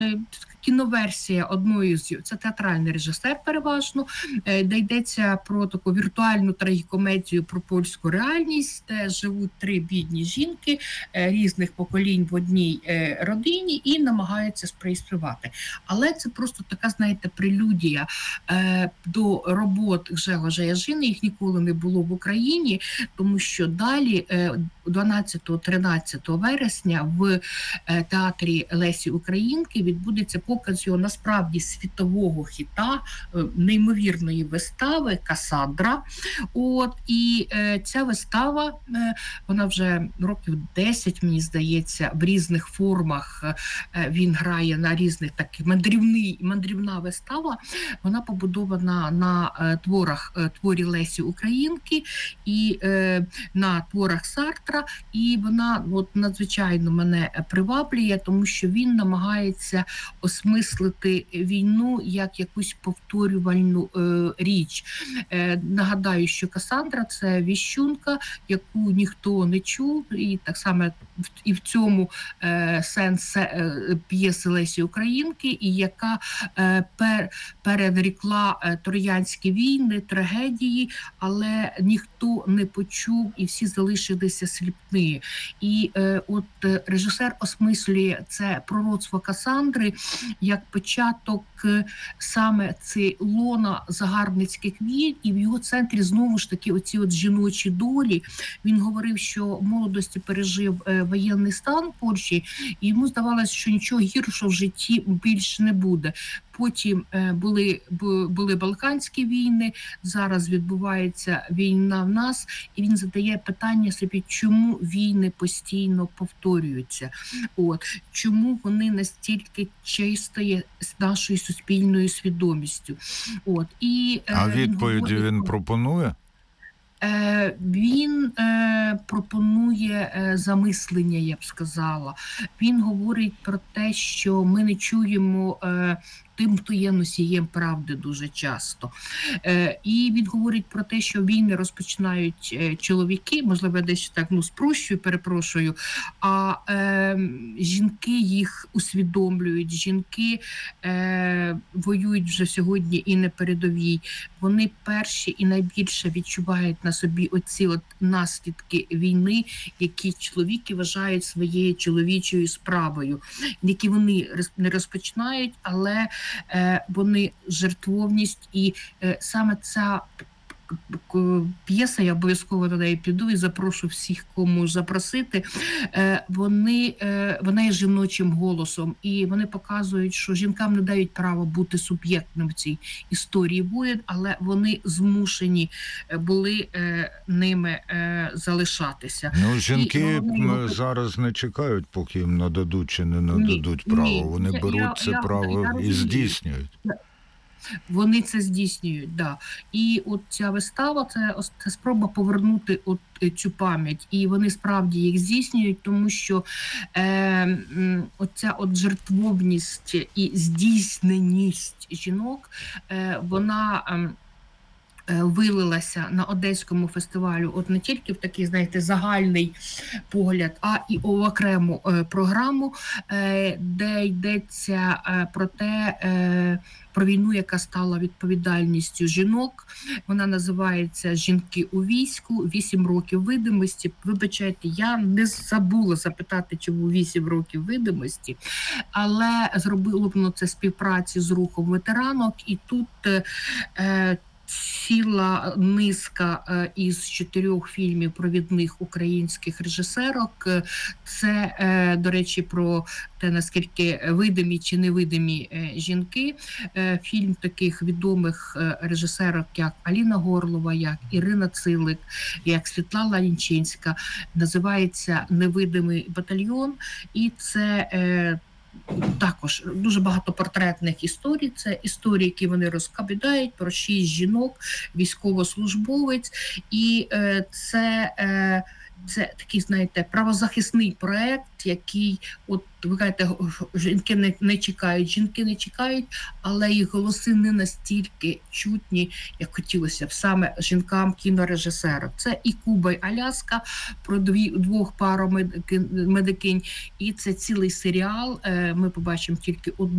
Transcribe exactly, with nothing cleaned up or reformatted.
кіноверсія одної з це театральний режисер переважно, де йдеться про таку віртуальну трагікомедію про польську реальність, де живуть три бідні жінки різних поколінь в одній родині і намагаються співспівати. Але це просто така, знаєте, прелюдія до робот Гжегожа Яжини, їх ніколи не було в Україні, тому що далі дванадцятого-тринадцятого вересня в театрі Лесі Українки відбудеться показ його насправді світового хіта, неймовірної вистави «Касандра». От, і е, ця вистава, е, вона вже років десять, мені здається, в різних формах е, він грає на різних таких мандрівний, мандрівна вистава, вона побудована на е, творах, е, творі Лесі Українки і е, на творах Сартра, і вона от надзвичайно мене приваблює, тому що він намагається осмислити війну як якусь повторювальну е, річ. Е, нагадаю, що Касандра – це віщунка, яку ніхто не чув, і так само і в цьому е, сенс е, п'єси Лесі Українки, і яка е, пер, передрікла е, троянські війни, трагедії, але ніхто не почув, і всі залишилися сліпні. І е, от режисер осмислює це пророцтво Касандри як початок саме цей лона загарбницьких війн, і в його центрі знову ж таки оці от жіночі долі. Він говорив, що в молодості пережив е, воєнний стан в Польщі, і йому здавалося, що нічого гіршого в житті більше не буде. Потім е, були, були Балканські війни, зараз відбувається війна в нас, і він задає питання собі, чому війни постійно повторюються. От, чому вони настільки чисто є з нашою суспільною свідомістю. От, і, е, а відповіді він, він пропонує? Е, він е, пропонує е, замислення, я б сказала. Він говорить про те, що ми не чуємо е, тим, хто є носієм правди дуже часто. Е, і він говорить про те, що війни розпочинають е, чоловіки, можливо, я десь так ну, спрощую, перепрошую, а е, жінки їх усвідомлюють, жінки е, воюють вже сьогодні і на передовій. Вони перші і найбільше відчувають на собі оці от наслідки війни, які чоловіки вважають своєю чоловічою справою, які вони не розпочинають, але е, вони жертвовність, і е, саме ця п'єса, я обов'язково до неї піду і запрошу всіх, кому запросити, вони, вона є жіночим голосом, і вони показують, що жінкам не дають права бути суб'єктним в цій історії воєн, але вони змушені були ними залишатися. Ну, жінки і вони... зараз не чекають, поки їм нададуть чи не нададуть ні, право. Ні. Вони беруть я, це я, право я, я і здійснюють. Вони це здійснюють, да. І от ця вистава це, це спроба повернути от цю пам'ять. І вони справді їх здійснюють, тому що е, оця от жертвовність і здійсненість жінок, е, вона е, вилилася на Одеському фестивалю от не тільки в такий, знаєте, загальний погляд, а і в окрему е, програму, е, де йдеться е, про те, е, про війну, яка стала відповідальністю жінок. Вона називається «Жінки у війську. Вісім років видимості». Вибачайте, я не забула запитати, чому вісім років видимості, але зробило б це співпраці з рухом ветеранок, і тут е, ціла низка із чотирьох фільмів провідних українських режисерок. Це, до речі, про те, наскільки видимі чи невидимі жінки. Фільм таких відомих режисерок, як Аліна Горлова, як Ірина Цилик, як Світлана Лінчинська, називається «Невидимий батальйон». І це також дуже багато портретних історій. Це історії, які вони розповідають про шість жінок, військовослужбовець. І е, це, е, це такий, знаєте, правозахисний проект, який, от ви кажете, жінки не, не чекають, жінки не чекають, але їх голоси не настільки чутні, як хотілося б саме жінкам кінорежисерів. Це і Куба, і Аляска про дві, двох парамедикинь, і це цілий серіал. Ми побачимо тільки одну